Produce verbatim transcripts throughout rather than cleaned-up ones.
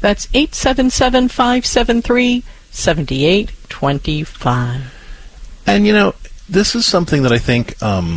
That's eight seven seven, five seven three, seven eight two five. And, you know, this is something that I think um,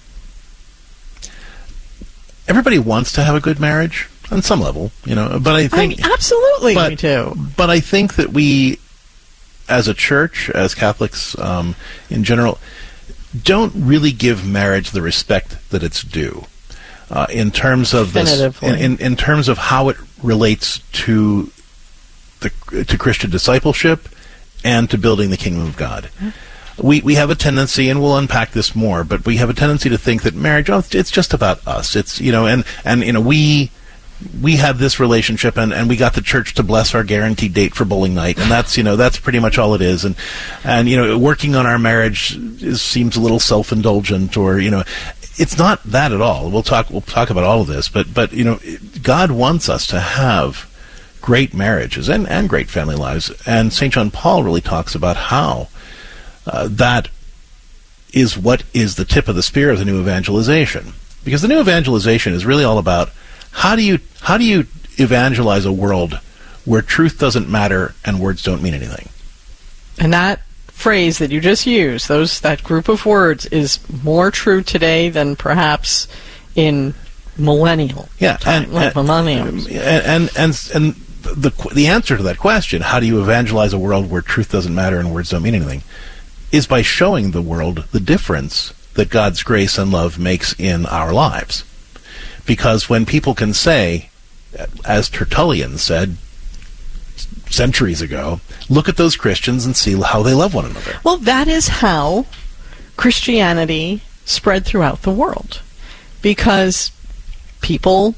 everybody wants to have a good marriage on some level, you know, but I think... I mean, absolutely but, we do. But I think that we, as a church, as Catholics um, in general, don't really give marriage the respect that it's due uh, in terms of this, in, in, in terms of how it relates to the to Christian discipleship and to building the kingdom of God. Mm-hmm. We we have a tendency, and we'll unpack this more, but we have a tendency to think that marriage, oh, it's just about us. It's, you know, and, and you know, we we had this relationship, and, and we got the church to bless our guaranteed date for bowling night, and that's, you know, that's pretty much all it is. And, and you know, working on our marriage is, seems a little self-indulgent, or, you know, it's not that at all. We'll talk we'll talk about all of this, but, but you know, God wants us to have great marriages and, and great family lives, and Saint John Paul really talks about how Uh, that is what is the tip of the spear of the new evangelization. Because the new evangelization is really all about how do you how do you evangelize a world where truth doesn't matter and words don't mean anything. And that phrase that you just used, those that group of words, is more true today than perhaps in millennial yeah, time, and, like and, millennials. And and and, and the the answer to that question, how do you evangelize a world where truth doesn't matter and words don't mean anything, is by showing the world the difference that God's grace and love makes in our lives. Because when people can say, as Tertullian said centuries ago, look at those Christians and see how they love one another. Well, that is how Christianity spread throughout the world. Because people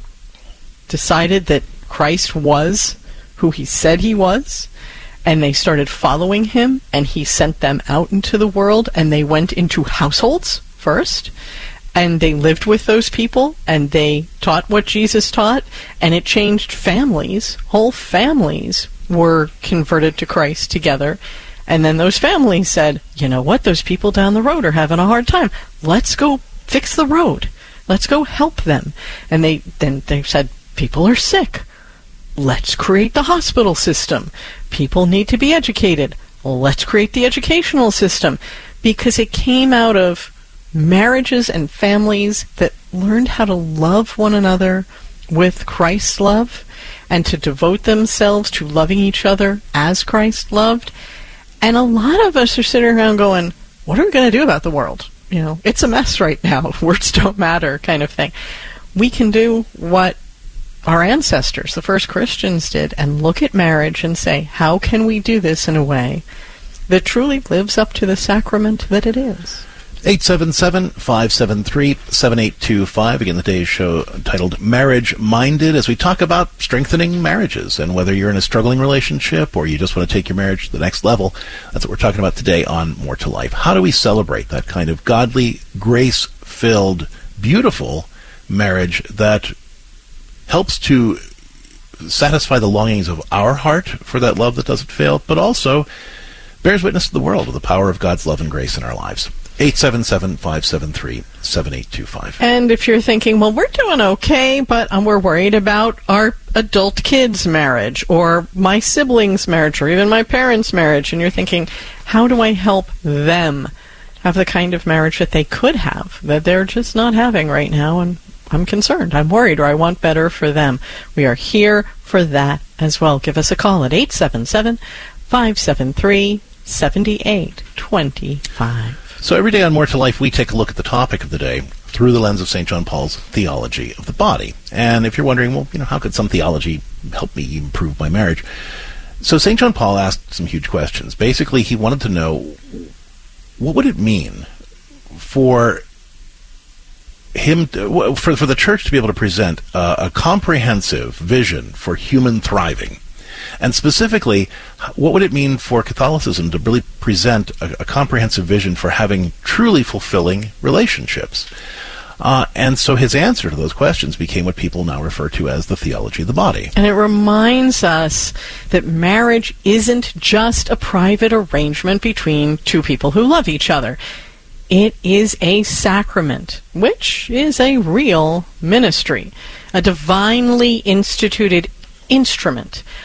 decided that Christ was who he said he was, and they started following him, and he sent them out into the world, and they went into households first, and they lived with those people, and they taught what Jesus taught, and it changed families. Whole families were converted to Christ together, and then those families said, you know what, those people down the road are having a hard time. Let's go fix the road. Let's go help them. And they then they said, people are sick. Let's create the hospital system. People need to be educated. Let's create the educational system. Because it came out of marriages and families that learned how to love one another with Christ's love, and to devote themselves to loving each other as Christ loved. And a lot of us are sitting around going, what are we going to do about the world? You know, it's a mess right now. Words don't matter, kind of thing. We can do what our ancestors, the first Christians, did, and look at marriage and say, how can we do this in a way that truly lives up to the sacrament that it is? eight seven seven, five seven three, seven eight two five. Again, the day's show titled Marriage Minded, as we talk about strengthening marriages, and whether you're in a struggling relationship or you just want to take your marriage to the next level. That's what we're talking about today on More to Life. How do we celebrate that kind of godly, grace-filled, beautiful marriage that helps to satisfy the longings of our heart for that love that doesn't fail, but also bears witness to the world of the power of God's love and grace in our lives? eight seven seven, five seven three, seven eight two five. And if you're thinking, well, we're doing okay, but um, we're worried about our adult kids' marriage, or my siblings' marriage, or even my parents' marriage, and you're thinking, how do I help them have the kind of marriage that they could have, that they're just not having right now, and I'm concerned, I'm worried, or I want better for them. We are here for that as well. Give us a call at eight seven seven, five seven three, seven eight two five. So every day on More to Life, we take a look at the topic of the day through the lens of Saint John Paul's theology of the body. And if you're wondering, well, you know, how could some theology help me improve my marriage? So Saint John Paul asked some huge questions. Basically, he wanted to know, what would it mean for him, to, for, for the church to be able to present a, a comprehensive vision for human thriving? And specifically, what would it mean for Catholicism to really present a, a comprehensive vision for having truly fulfilling relationships? Uh, and so his answer to those questions became what people now refer to as the theology of the body. And it reminds us that marriage isn't just a private arrangement between two people who love each other. It is a sacrament, which is a real ministry, a divinely instituted instrument